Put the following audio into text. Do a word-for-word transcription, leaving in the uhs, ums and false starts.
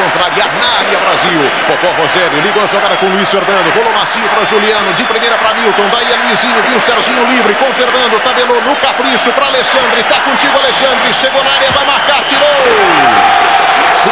contrariar na área, Brasil. Popó Rogério ligou a jogada com o Luiz Fernando. Rolou macio para Juliano. De primeira para Milton. Daí é Luizinho. Viu o Serginho livre com Fernando. Tabelou no capricho para Alexandre. Tá contigo, Alexandre. Chegou na área, vai marcar. Tirou.